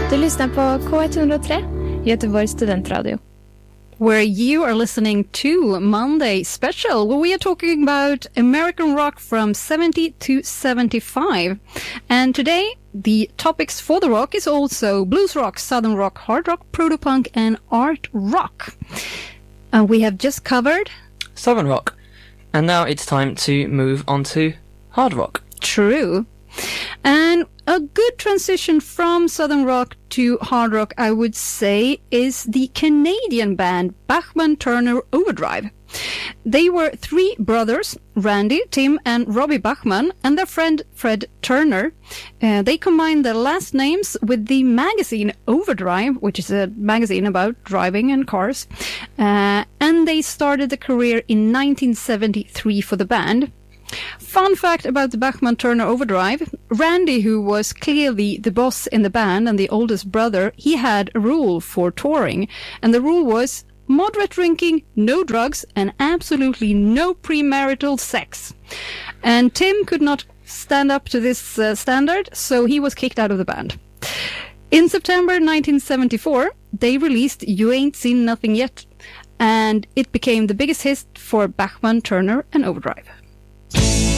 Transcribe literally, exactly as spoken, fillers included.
Du lyssnar på K one oh three, Göteborgs studentradio. Where you are listening to Monday Special, where we are talking about American rock from seventy to seventy-five. And today, the topics for the rock is also blues rock, southern rock, hard rock, proto-punk, and art rock. And we have just covered southern rock. And now it's time to move on to hard rock. True. And a good transition from southern rock to hard rock, I would say, is the Canadian band Bachman Turner Overdrive. They were three brothers, Randy, Tim, and Robbie Bachman, and their friend Fred Turner. Uh, they combined their last names with the magazine Overdrive, which is a magazine about driving and cars. Uh, and they started a career in nineteen seventy-three for the band. Fun fact about the Bachman Turner Overdrive, Randy, who was clearly the boss in the band and the oldest brother, he had a rule for touring, and the rule was moderate drinking, no drugs, and absolutely no premarital sex. And Tim could not stand up to this uh, standard, so he was kicked out of the band. In September nineteen seventy-four, they released You Ain't Seen Nothing Yet, and it became the biggest hit for Bachman Turner and Overdrive.